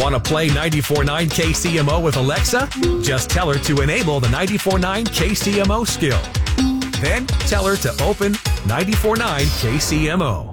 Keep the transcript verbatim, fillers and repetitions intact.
Want to play ninety-four point nine K C M O with Alexa? Just tell her to enable the ninety-four point nine K C M O skill. Then tell her to open ninety-four point nine K C M O.